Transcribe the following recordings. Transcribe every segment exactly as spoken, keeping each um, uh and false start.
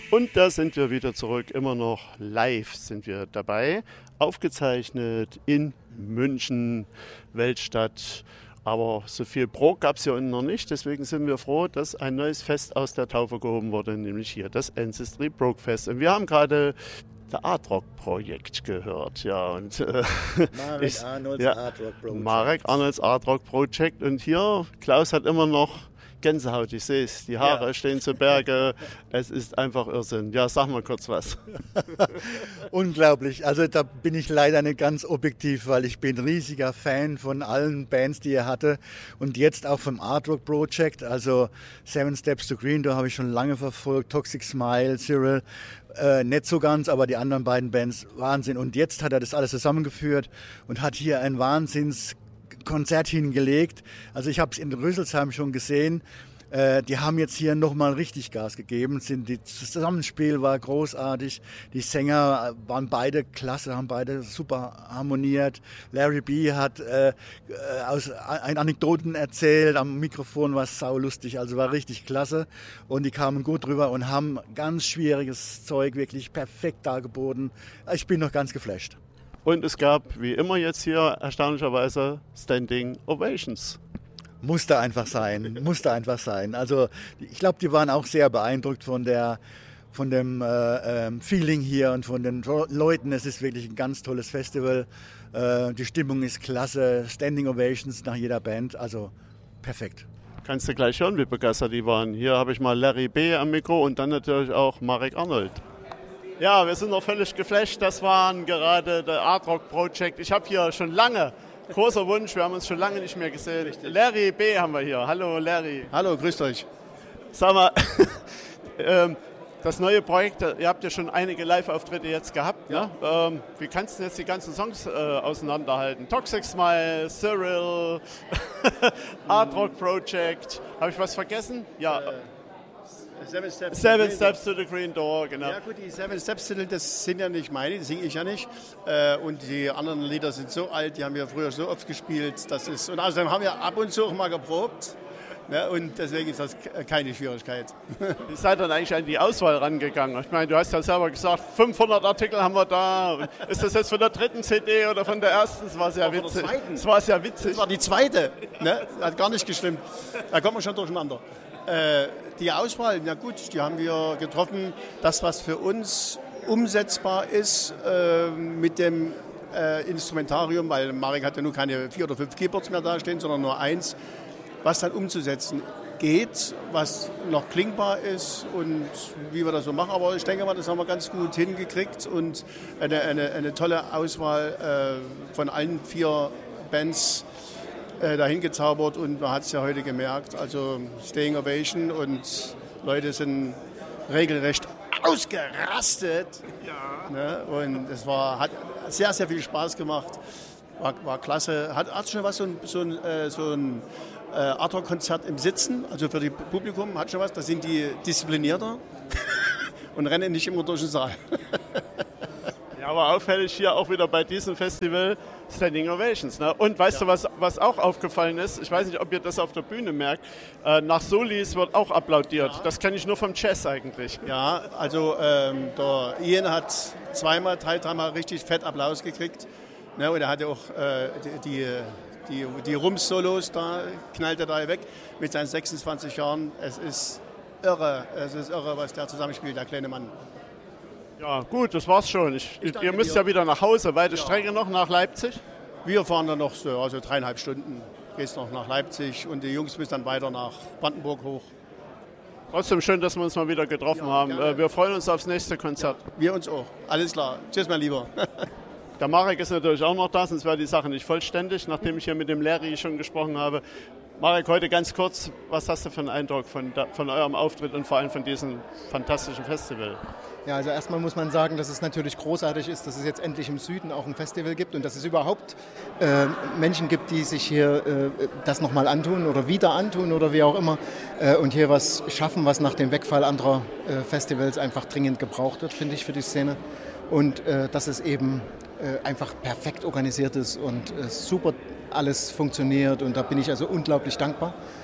Und da sind wir wieder zurück, immer noch live sind wir dabei, aufgezeichnet in München, Weltstadt. Aber so viel Prog gab es hier unten noch nicht, deswegen sind wir froh, dass ein neues Fest aus der Taufe gehoben wurde, nämlich hier das Ancestry Prog Fest. Und wir haben gerade das Art Rock Projekt gehört, ja. Und, äh, Marek ich, Arnolds ja, Art Rock Project. Marek Arnolds Art Rock Project. Und hier, Klaus hat immer noch Gänsehaut, ich sehe es, die Haare ja. stehen zu Berge, es ist einfach Irrsinn. Ja, sag mal kurz was. Unglaublich, also da bin ich leider nicht ganz objektiv, weil ich bin riesiger Fan von allen Bands, die er hatte und jetzt auch vom Art Rock Project, also Seven Steps to Green, da habe ich schon lange verfolgt, Toxic Smile, Cyril, äh, nicht so ganz, aber die anderen beiden Bands, Wahnsinn. Und jetzt hat er das alles zusammengeführt und hat hier ein Wahnsinns Konzert hingelegt. Also ich habe es in Rüsselsheim schon gesehen. Äh, die haben jetzt hier nochmal richtig Gas gegeben. Sind, das Zusammenspiel war großartig. Die Sänger waren beide klasse, haben beide super harmoniert. Larry B. hat äh, aus ein Anekdoten erzählt. Am Mikrofon war es saulustig. Also war richtig klasse. Und die kamen gut drüber und haben ganz schwieriges Zeug wirklich perfekt dargeboten. Ich bin noch ganz geflasht. Und es gab, wie immer jetzt hier, erstaunlicherweise Standing Ovations. Musste einfach sein, musste einfach sein. Also ich glaube, die waren auch sehr beeindruckt von, der, von dem äh, äh, Feeling hier und von den Leuten. Es ist wirklich ein ganz tolles Festival. Äh, die Stimmung ist klasse, Standing Ovations nach jeder Band, also perfekt. Kannst du gleich hören, wie begeistert die waren. Hier habe ich mal Larry B. am Mikro und dann natürlich auch Marek Arnold. Ja, wir sind noch völlig geflasht. Das waren gerade der Art Rock Project. Ich habe hier schon lange, großer Wunsch, wir haben uns schon lange nicht mehr gesehen. Richtig. Larry B. haben wir hier. Hallo Larry. Hallo, grüßt euch. Sag mal, das neue Projekt, ihr habt ja schon einige Live-Auftritte jetzt gehabt. Ja. Ne? Ähm, wie kannst du jetzt die ganzen Songs äh, auseinanderhalten? Toxic Smile, Cyril, Art Rock Project. Habe ich was vergessen? Ja. Äh. Seven Steps, Seven Steps to the Green Door, genau. Ja gut, die Seven Steps Titel, das sind ja nicht meine, die singe ich ja nicht. Und die anderen Lieder sind so alt, die haben wir früher so oft gespielt. Das ist, und außerdem haben wir ab und zu auch mal geprobt. Und deswegen ist das keine Schwierigkeit. Wie seid ihr dann eigentlich an die Auswahl rangegangen? Ich meine, du hast ja selber gesagt, fünfhundert Artikel haben wir da. Ist das jetzt von der dritten C D oder von der ersten? Das war sehr witzig. Das war sehr witzig. Das war die zweite. Ne? Hat gar nicht gestimmt. Da kommt man schon durcheinander. Äh, die Auswahl, na gut, die haben wir getroffen. Das, was für uns umsetzbar ist äh, mit dem äh, Instrumentarium, weil Marek hat ja nur keine vier oder fünf Keyboards mehr dastehen, sondern nur eins, was dann umzusetzen geht, was noch klingbar ist und wie wir das so machen. Aber ich denke mal, das haben wir ganz gut hingekriegt und eine, eine, eine tolle Auswahl äh, von allen vier Bands dahin gezaubert und man hat es ja heute gemerkt, also Standing Ovation und Leute sind regelrecht ausgerastet. Ja. Ne? Und es war, hat sehr, sehr viel Spaß gemacht, war, war klasse. Hat, hat schon was, so ein, so ein, so ein äh, Art Rock Konzert im Sitzen, also für das Publikum, hat schon was, da sind die disziplinierter und rennen nicht immer durch den Saal. Ja, aber auffällig hier auch wieder bei diesem Festival Standing Ovations. Ne? Und weißt ja. du, was, was auch aufgefallen ist? Ich weiß nicht, ob ihr das auf der Bühne merkt. Äh, nach Solis wird auch applaudiert. Ja. Das kenne ich nur vom Jazz eigentlich. Ja, also ähm, der Ian hat zweimal, drei, dreimal richtig fett Applaus gekriegt. Ne? Und er hatte auch äh, die, die, die, die Rums-Solos, da knallt er da weg mit seinen sechsundzwanzig Jahren. Es ist irre, es ist irre, was der zusammenspielt, der kleine Mann. Ja, gut, das war's schon. Ich, ich ihr müsst dir. ja wieder nach Hause. Weite ja. Strecke noch nach Leipzig? Wir fahren dann noch so also dreieinhalb Stunden. Geht's noch nach Leipzig und die Jungs müssen dann weiter nach Brandenburg hoch. Trotzdem schön, dass wir uns mal wieder getroffen ja, haben. Gerne. Wir freuen uns aufs nächste Konzert. Ja, wir uns auch. Alles klar. Tschüss, mein Lieber. Der Marek ist natürlich auch noch da, sonst wäre die Sache nicht vollständig, nachdem ich hier mit dem Larry schon gesprochen habe. Marek, heute ganz kurz, was hast du für einen Eindruck von, von eurem Auftritt und vor allem von diesem fantastischen Festival? Ja, also erstmal muss man sagen, dass es natürlich großartig ist, dass es jetzt endlich im Süden auch ein Festival gibt und dass es überhaupt äh, Menschen gibt, die sich hier äh, das nochmal antun oder wieder antun oder wie auch immer äh, und hier was schaffen, was nach dem Wegfall anderer äh, Festivals einfach dringend gebraucht wird, finde ich, für die Szene. Und äh, dass es eben äh, einfach perfekt organisiert ist und äh, super alles funktioniert und da bin ich also unglaublich dankbar.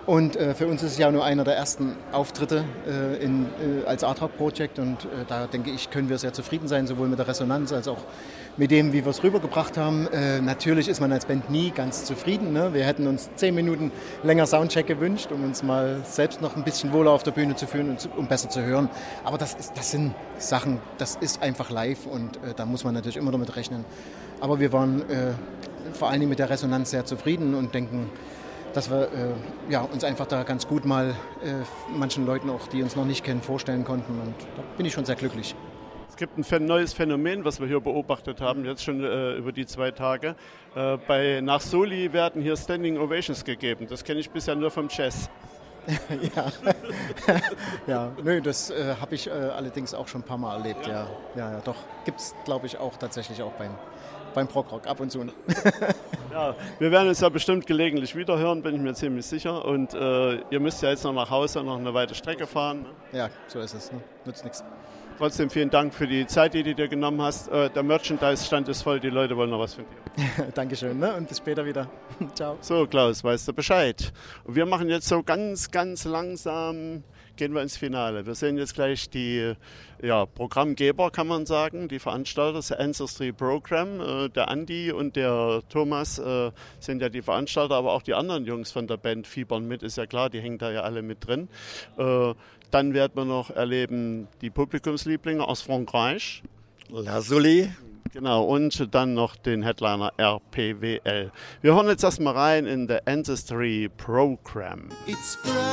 Und äh, für uns ist es ja nur einer der ersten Auftritte äh, in, äh, als Art Rock Project und äh, da denke ich, können wir sehr zufrieden sein, sowohl mit der Resonanz als auch mit dem, wie wir es rübergebracht haben. Äh, natürlich ist man als Band nie ganz zufrieden. Ne? Wir hätten uns zehn Minuten länger Soundcheck gewünscht, um uns mal selbst noch ein bisschen wohler auf der Bühne zu fühlen und zu, um besser zu hören. Aber das, ist, das sind Sachen, das ist einfach live und äh, da muss man natürlich immer damit rechnen. Aber wir waren äh, vor allen Dingen mit der Resonanz sehr zufrieden und denken, dass wir äh, ja, uns einfach da ganz gut mal äh, manchen Leuten, auch die uns noch nicht kennen, vorstellen konnten. Und da bin ich schon sehr glücklich. Es gibt ein neues Phänomen, was wir hier beobachtet haben, jetzt schon äh, über die zwei Tage. Äh, bei, nach Soli werden hier Standing Ovations gegeben. Das kenne ich bisher nur vom Jazz. ja, ja, nö, das äh, habe ich äh, allerdings auch schon ein paar Mal erlebt. Ja, ja, ja doch. Gibt es, glaube ich, auch tatsächlich auch beim, beim Prog-Rock ab und zu. Ja, wir werden uns ja bestimmt gelegentlich wiederhören, bin ich mir ziemlich sicher. Und äh, ihr müsst ja jetzt noch nach Hause, noch eine weite Strecke fahren. Ja, so ist es. Ne? Nützt nichts. Trotzdem vielen Dank für die Zeit, die du dir genommen hast. Äh, der Merchandise-Stand ist voll, die Leute wollen noch was von dir. Dankeschön, ne? Und bis später wieder. Ciao. So, Klaus, weißt du Bescheid. Und wir machen jetzt so ganz, ganz langsam, gehen wir ins Finale. Wir sehen jetzt gleich die ja, Programmgeber, kann man sagen, die Veranstalter, das Ancestry Program. Äh, der Andi und der Thomas äh, sind ja die Veranstalter, aber auch die anderen Jungs von der Band fiebern mit, ist ja klar, die hängen da ja alle mit drin. Äh, Dann werden wir noch erleben die Publikumslieblinge aus Frankreich. La Soli. Genau, und dann noch den Headliner R P W L. Wir hören jetzt erstmal rein in The Ancestry Program.